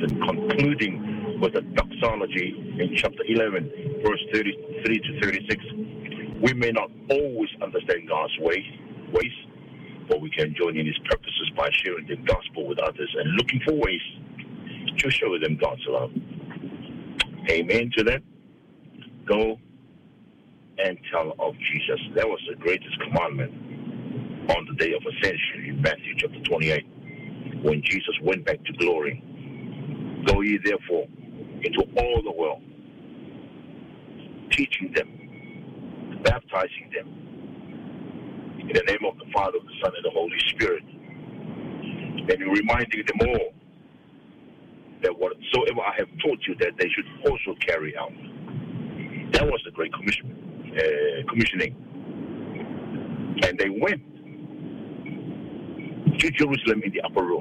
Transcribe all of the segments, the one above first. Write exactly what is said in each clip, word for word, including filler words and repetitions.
and concluding with the doxology in chapter eleven, verse thirty-three to thirty-six. We may not always understand God's way, ways, but we can join in His purposes by sharing the gospel with others and looking for ways to show them God's love. Amen to that. Go and tell of Jesus. That was the greatest commandment on the day of ascension in Matthew chapter twenty-eight, when Jesus went back to glory. Go ye therefore into all the world, teaching them, baptizing them in the name of the Father, the Son, and the Holy Spirit, and reminding them all that whatsoever I have taught you, that they should also carry out. That was the Great Commission, uh, Commissioning. And they went to Jerusalem in the upper room,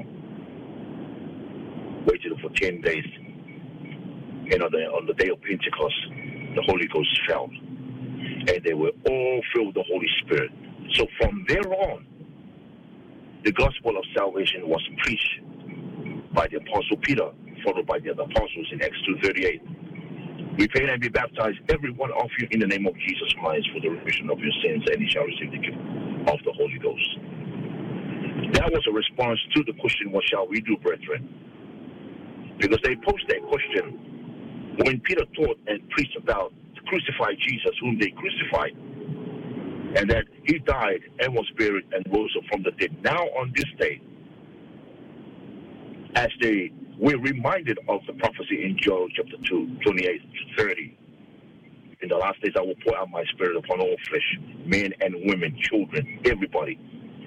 waited for ten days, and on the, on the day of Pentecost, the Holy Ghost fell, and they were all filled with the Holy Spirit. So from there on, the gospel of salvation was preached by the Apostle Peter, followed by the other apostles in Acts two thirty-eight. Repent and be baptized, every one of you, in the name of Jesus Christ, for the remission of your sins, and you shall receive the gift of the Holy Ghost. That was a response to the question, what shall we do, brethren? Because they posed that question when Peter taught and preached about the crucified Jesus, whom they crucified, and that he died and was buried and rose up from the dead. Now on this day, as they were reminded of the prophecy in Joel chapter two, twenty-eight to thirty, in the last days I will pour out my spirit upon all flesh, men and women, children, everybody.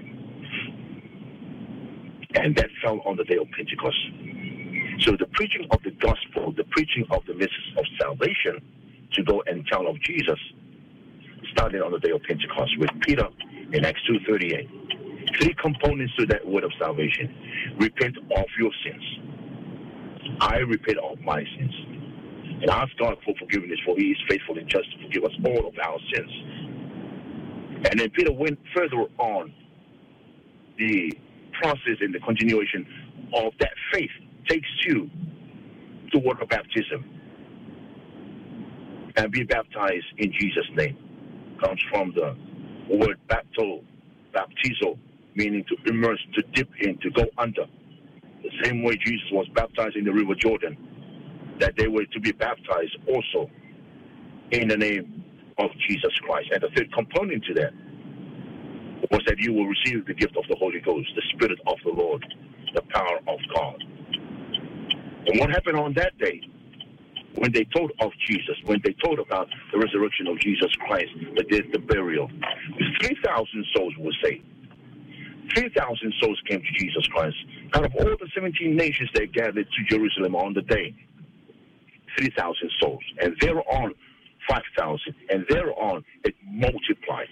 And that fell on the day of Pentecost. So the preaching of the gospel, the preaching of the message of salvation, to go and tell of Jesus, started on the day of Pentecost with Peter in Acts two thirty-eight. Three components to that word of salvation. Repent of your sins. I repent of my sins. And ask God for forgiveness, for He is faithful and just to forgive us all of our sins. And then Peter went further on. The process and the continuation of that faith takes you to water baptism. And be baptized in Jesus' name. Comes from the word bapto, baptizo, meaning to immerse, to dip in, to go under. The same way Jesus was baptized in the river Jordan, that they were to be baptized also in the name of Jesus Christ. And the third component to that was that you will receive the gift of the Holy Ghost, the Spirit of the Lord, the power of God. And what happened on that day, when they told of Jesus, when they told about the resurrection of Jesus Christ, the death, the burial, three thousand souls were saved. three thousand souls came to Jesus Christ. Out of all the seventeen nations that gathered to Jerusalem on the day, three thousand souls. And thereon, five thousand. And thereon, it multiplied.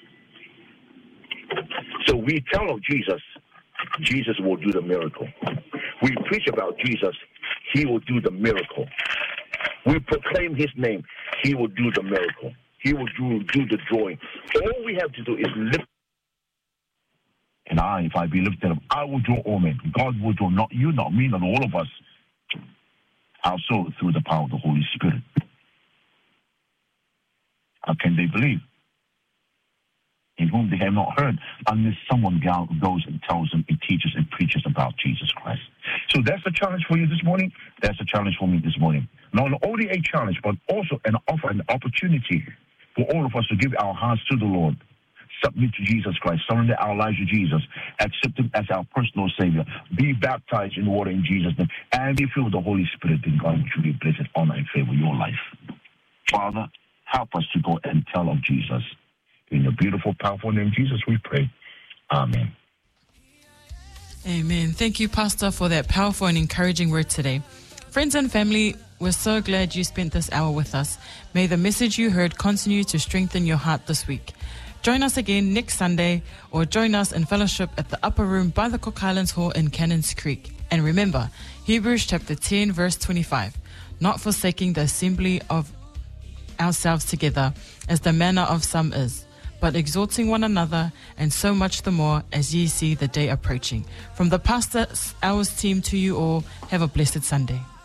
So we tell of Jesus, Jesus will do the miracle. We preach about Jesus, He will do the miracle. We proclaim His name, He will do the miracle. He will do, do the drawing. All we have to do is lift. And I, if I be lifted up, I will draw all men. God will draw, not you, not me, not all of us. Also through the power of the Holy Spirit. How can they believe? In whom they have not heard, unless someone goes and tells them and teaches and preaches about Jesus Christ. So that's a challenge for you this morning. That's a challenge for me this morning. Not only a challenge, but also an offer, an opportunity for all of us to give our hearts to the Lord, submit to Jesus Christ, surrender our lives to Jesus, accept Him as our personal Savior, be baptized in water in Jesus' name, and be filled with the Holy Spirit. Then God will truly bless it, honor, and favor your life. Father, help us to go and tell of Jesus. In your beautiful, powerful name, Jesus, we pray. Amen. Amen. Thank you, Pastor, for that powerful and encouraging word today. Friends and family, we're so glad you spent this hour with us. May the message you heard continue to strengthen your heart this week. Join us again next Sunday, or join us in fellowship at the upper room by the Cook Highlands Hall in Cannons Creek. And remember, Hebrews chapter ten, verse twenty-five, not forsaking the assembly of ourselves together, as the manner of some is, but exhorting one another, and so much the more as ye see the day approaching. From the Pastor Hours team to you all, have a blessed Sunday.